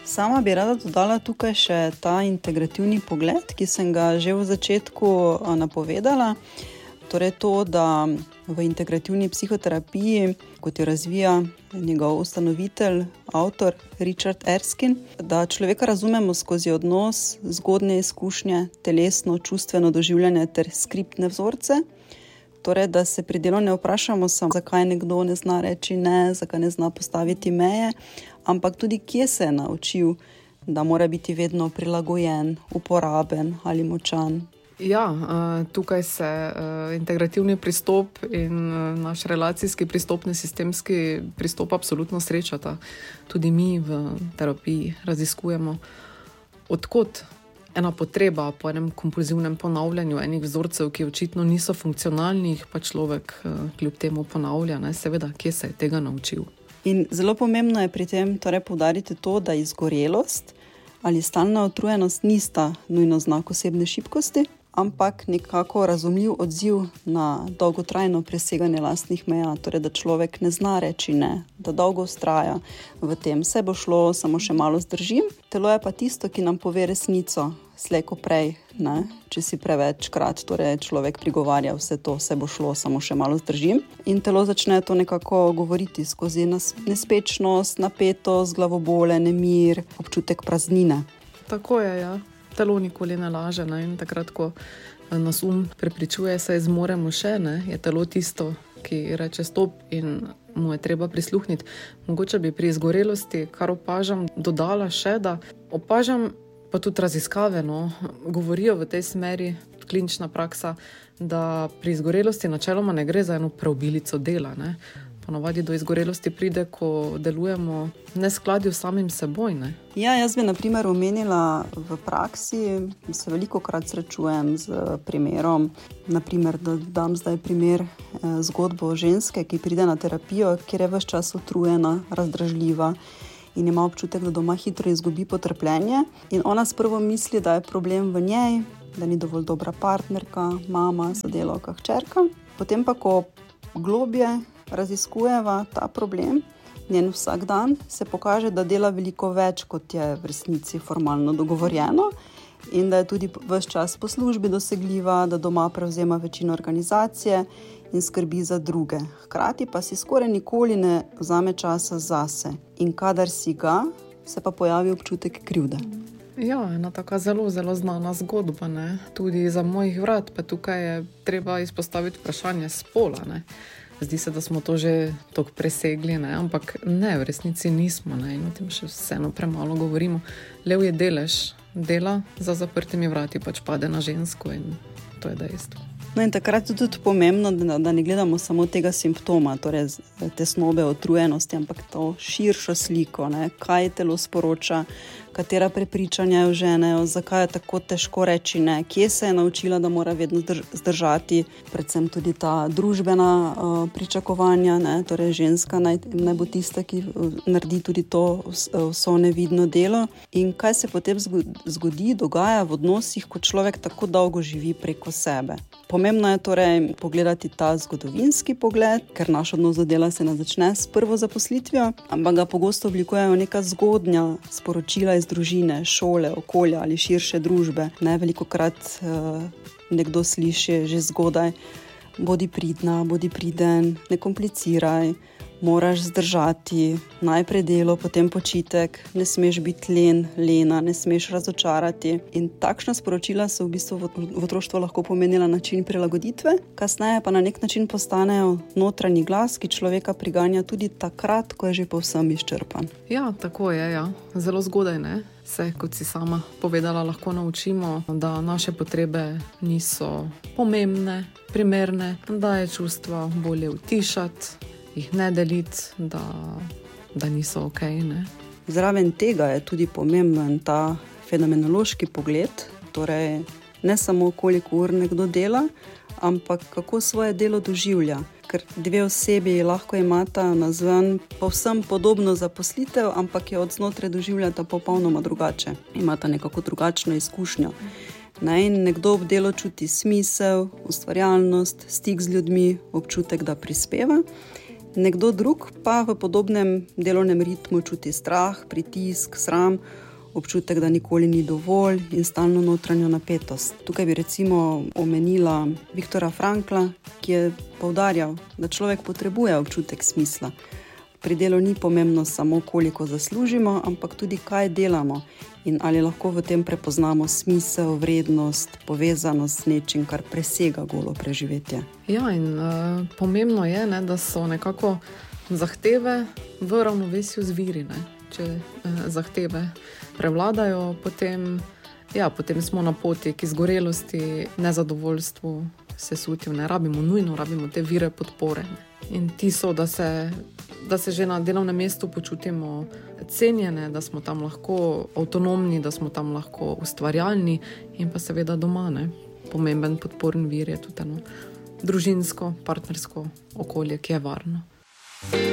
Sama bi rada dodala tukaj še ta integrativni pogled, ki sem ga že v začetku napovedala. Torej to, da v integrativni psihoterapiji, kot jo razvija njegov ustanovitelj, avtor Richard Erskine, da človeka razumemo skozi odnos, zgodnje izkušnje, telesno, čustveno doživljanje ter skriptne vzorce. Torej, da se pri delu ne vprašamo samo, zakaj nekdo ne zna reči ne, zakaj ne zna postaviti meje, ampak tudi, kje se je naučil, da mora biti vedno prilagojen, uporaben ali močan. Ja, tukaj se integrativni pristop in naš relacijski pristop, nesistemski pristop absolutno srečata. Tudi mi v terapiji raziskujemo, odkot ena potreba po enem kompulzivnem ponavljanju enih vzorcev, ki očitno niso funkcionalni, jih pa človek kljub temu ponavlja. Seveda, kje se je tega naučil. In zelo pomembno je pri tem poudariti to, da izgorelost ali stalna utrujenost nista nujno znak osebne šibkosti, ampak nekako razumljiv odziv na dolgotrajno preseganje lastnih meja, torej da človek ne zna reči ne, da dolgo vztraja v tem, se bo šlo, samo še malo zdržim. Telo je pa tisto, ki nam pove resnico, slej ko prej, ne? Če si prevečkrat, torej človek prigovarja vse to, se bo šlo, samo še malo zdržim. In telo začne to nekako govoriti skozi nespečnost, napetost, glavobole, nemir, občutek praznine. Tako je, ja. Telo nikoli ne laže, in takrat, ko nas prepričuje, se zmoremo še, je telo tisto, ki reče stop in mu je treba prisluhniti. Mogoče bi pri izgorelosti, kar opažam, dodala še, da opažam, pa tudi raziskave, govorijo v tej smeri, klinična praksa, da pri izgorelosti načeloma ne gre za eno preobilico dela, Ponavadi do izgorelosti pride, ko delujemo v neskladju s samim seboj, Ja, jaz bi na primer omenila v praksi, se velikokrat srečujem z primerom, na primer, da dam zdaj primer zgodbo ženske, ki pride na terapijo, kjer je ves čas utrujena, razdražljiva in ima občutek, da doma hitro izgubi potrpljenje. In ona sprvo misli, da je problem v njej, da ni dovolj dobra partnerka, mama, sodelavka, hčerka. Potem pa, ko globje raziskujeva ta problem, njen vsak dan, se pokaže, da dela veliko več, kot je v resnici formalno dogovorjeno in da je tudi ves čas po službi dosegljiva, da doma prevzema večino organizacije in skrbi za druge. Hkrati pa si skoraj nikoli ne vzame časa zase in kadar si ga, se pa pojavi občutek krivde. Ja, ena taka zelo, zelo znana zgodba, Tudi za mojih vrat, pa tukaj je treba izpostaviti vprašanje spola, Zdi se, da smo to že toliko presegli, ampak ne, v resnici nismo, in o tem še vseeno premalo govorimo. Levji delež dela za zaprtimi vrati pač pade na žensko in to je dejstvo. In takrat je tudi pomembno, da ne gledamo samo tega simptoma, torej tesnobe, utrujenosti, ampak to širšo sliko, kaj telo sporoča, katera prepričanja jo ženejo, zakaj je tako težko reči ne, kje se je naučila, da mora vedno zdržati, predvsem tudi ta družbena pričakovanja, torej ženska naj bo tista, ki naredi tudi to vso nevidno delo. In kaj se potem zgodi, dogaja v odnosih, ko človek tako dolgo živi preko sebe. Pomembno je torej pogledati ta zgodovinski pogled, ker naš odnos do dela se ne začne s prvo zaposlitvijo, ampak ga pogosto oblikujejo neka zgodnja sporočila iz družine, šole, okolja ali širše družbe. Velikokrat nekdo sliši že zgodaj, bodi pridna, bodi priden, ne kompliciraj, moraš zdržati, najprej delo, potem počitek, ne smeš biti lena, ne smeš razočarati. In takšna sporočila so v bistvu v otroštvu lahko pomenila način prilagoditve, kasneje pa na nek način postanejo notranji glas, ki človeka priganja tudi takrat, ko je že povsem izčrpan. Ja, tako je, ja. Zelo zgodaj, Se, kot si sama povedala, lahko naučimo, da naše potrebe niso pomembne, primerne, da je čustva bolje utišati, jih ne deliti, da niso okej, Zraven tega je tudi pomemben ta fenomenološki pogled, torej ne samo koliko ur nekdo dela, ampak kako svoje delo doživlja. Ker dve osebi lahko imata nazven povsem podobno zaposlitev, ampak jo od znotraj doživljata popolnoma drugače. Imata nekako drugačno izkušnjo. In nekdo ob delu čuti smisel, ustvarjalnost, stik z ljudmi, občutek, da prispeva. Nekdo drug pa v podobnem delovnem ritmu čuti strah, pritisk, sram, občutek, da nikoli ni dovolj in stalno notranjo napetost. Tukaj bi recimo omenila Viktora Frankla, ki je poudarjal, da človek potrebuje občutek smisla. Pri delu ni pomembno samo, koliko zaslužimo, ampak tudi, kaj delamo in ali lahko v tem prepoznamo smisel, vrednost, povezanost s nečim, kar presega golo preživetje. Ja, in pomembno je, ne, da so nekako zahteve v ravnovesju z viri. Ne. Če zahteve prevladajo, potem smo na poti k izgorelosti, nezadovoljstvu, sesutju. Ne rabimo te vire podpore. Ne. In ti so, da se že na delovnem mestu počutimo cenjene, da smo tam lahko avtonomni, da smo tam lahko ustvarjalni in pa seveda doma. Ne. Pomemben podporni vir je tudi družinsko, partnersko okolje, ki je varno.